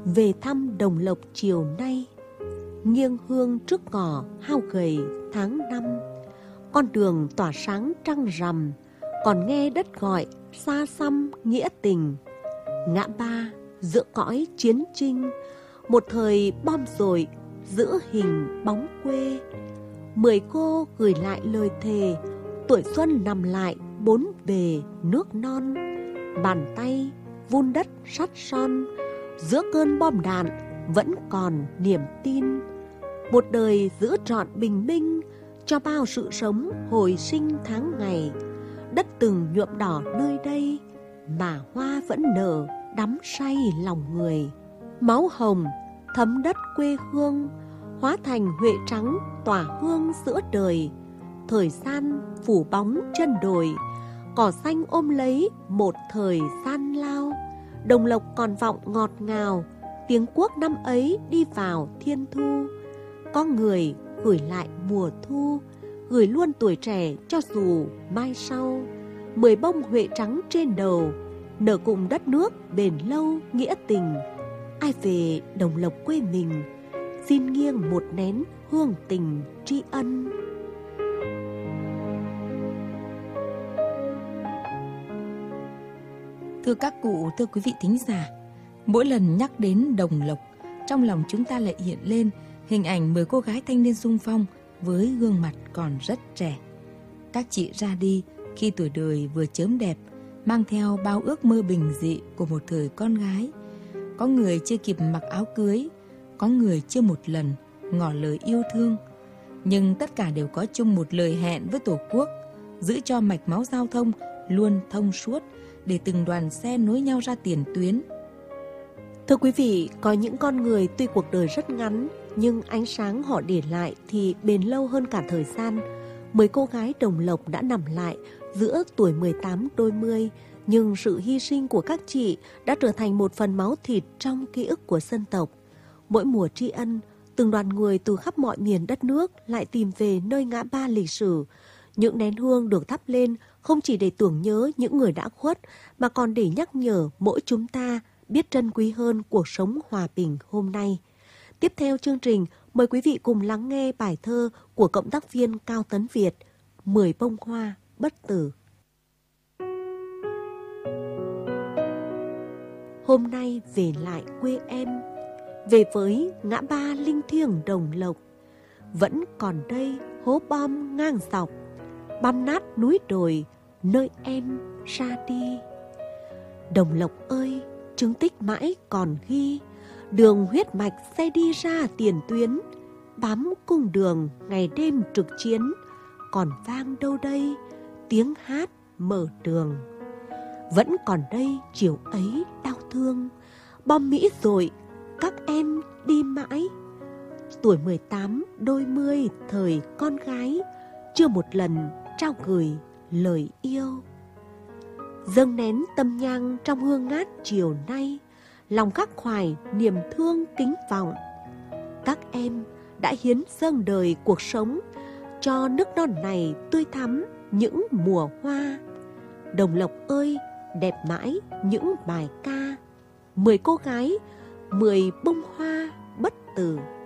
về thăm Đồng Lộc chiều nay. Nghiêng hương trước ngõ hao gầy tháng năm, con đường tỏa sáng trăng rằm, còn nghe đất gọi xa xăm nghĩa tình. Ngã ba giữa cõi chiến tranh, một thời bom dội giữ hình bóng quê. 10 cô gửi lại lời thề, tuổi xuân nằm lại bốn bề nước non. Bàn tay vun đất sắt son, giữa cơn bom đạn vẫn còn niềm tin. Một đời giữ trọn bình minh, cho bao sự sống hồi sinh tháng ngày. Đất từng nhuộm đỏ nơi đây, mà hoa vẫn nở đắm say lòng người. Máu hồng thấm đất quê hương, hóa thành huệ trắng tỏa hương giữa đời. Thời gian phủ bóng chân đồi, cỏ xanh ôm lấy một thời gian lao. Đồng Lộc còn vọng ngọt ngào, tiếng cuốc năm ấy đi vào thiên thu. Có người gửi lại mùa thu, gửi luôn tuổi trẻ cho dù mai sau. 10 bông huệ trắng trên đầu, nở cùng đất nước bền lâu nghĩa tình. Ai về Đồng Lộc quê mình, xin nghiêng một nén hương tình tri ân. Thưa các cụ, thưa quý vị thính giả, mỗi lần nhắc đến Đồng Lộc, trong lòng chúng ta lại hiện lên hình ảnh 10 cô gái thanh niên xung phong với gương mặt còn rất trẻ. Các chị ra đi khi tuổi đời vừa chớm đẹp, mang theo bao ước mơ bình dị của một thời con gái. Có người chưa kịp mặc áo cưới, có người chưa một lần ngỏ lời yêu thương. Nhưng tất cả đều có chung một lời hẹn với Tổ quốc, giữ cho mạch máu giao thông luôn thông suốt, để từng đoàn xe nối nhau ra tiền tuyến. Thưa quý vị, có những con người tuy cuộc đời rất ngắn, nhưng ánh sáng họ để lại thì bền lâu hơn cả thời gian. 10 cô gái Đồng Lộc đã nằm lại giữa tuổi 18 đôi mươi, nhưng sự hy sinh của các chị đã trở thành một phần máu thịt trong ký ức của dân tộc. Mỗi mùa tri ân, từng đoàn người từ khắp mọi miền đất nước lại tìm về nơi ngã ba lịch sử. Những nén hương được thắp lên không chỉ để tưởng nhớ những người đã khuất, mà còn để nhắc nhở mỗi chúng ta biết trân quý hơn cuộc sống hòa bình hôm nay. Tiếp theo chương trình, mời quý vị cùng lắng nghe bài thơ của cộng tác viên Cao Tấn Việt, 10 bông hoa bất tử. Hôm nay về lại quê em, về với ngã ba linh thiêng Đồng Lộc. Vẫn còn đây hố bom ngang dọc, băm nát núi đồi nơi em ra đi. Đồng Lộc ơi, chứng tích mãi còn ghi, đường huyết mạch xe đi ra tiền tuyến. Bám cung đường ngày đêm trực chiến, còn vang đâu đây tiếng hát mở đường. Vẫn còn đây chiều ấy đau thương, bom Mỹ dội các em đi mãi. Tuổi 18 đôi mươi thời con gái, chưa một lần trao gửi lời yêu. Dâng nén tâm nhang trong hương ngát chiều nay, lòng khắc khoải niềm thương kính vọng. Các em đã hiến dâng đời cuộc sống, cho nước non này tươi thắm những mùa hoa. Đồng Lộc ơi, đẹp mãi những bài ca. 10 cô gái, 10 bông hoa bất tử.